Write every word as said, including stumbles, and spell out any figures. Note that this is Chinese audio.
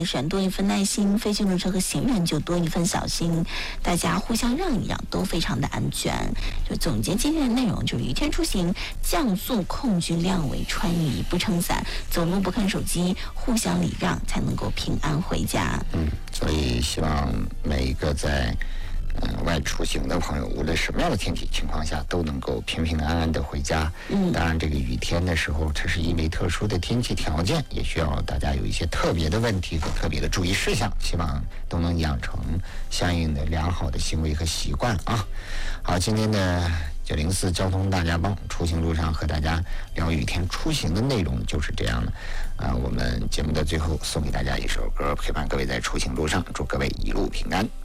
人多一份耐心，非机动车和行人就多一份小心，大家互相让一让，都非常的安全。就总结今天的内容，就是雨天出行，降速控距亮尾，穿雨衣不撑伞，走路不看手机，互相礼让，才能够平安回家。 嗯，所以希望每一个在呃外出行的朋友，无论什么样的天气情况下，都能够平平安安的回家。 嗯， 当然这个雨天的时候，这是因为特殊的天气条件，也需要大家有一些特别的问题和特别的注意事项，希望都能养成相应的良好的行为和习惯啊。好，今天的九零四交通大家帮出行路上和大家聊雨天出行的内容就是这样的。啊，我们节目的最后送给大家一首歌，陪伴各位在出行路上，祝各位一路平安。